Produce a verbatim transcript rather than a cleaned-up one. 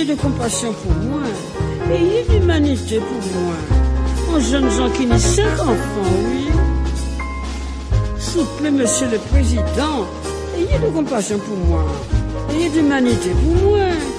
de compassion pour moi. Ayez d'humanité pour moi. Un jeune gens qui n'est cinq enfants, oui. S'il vous plaît, monsieur le président, ayez de compassion pour moi. Ayez d'humanité pour moi.